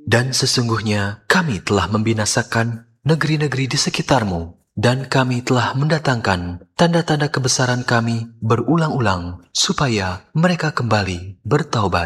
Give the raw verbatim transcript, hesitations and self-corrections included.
Dan sesungguhnya kami telah membinasakan negeri-negeri di sekitarmu, dan kami telah mendatangkan tanda-tanda kebesaran kami berulang-ulang, supaya mereka kembali bertaubat.